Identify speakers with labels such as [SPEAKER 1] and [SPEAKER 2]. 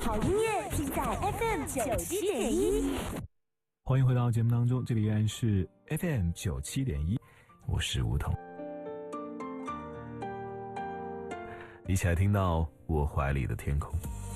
[SPEAKER 1] 好音乐听在 FM97.1。
[SPEAKER 2] 欢迎回到节目当中，这里依然是 FM97.1，我是吴桐。一起来听到我怀里的天空。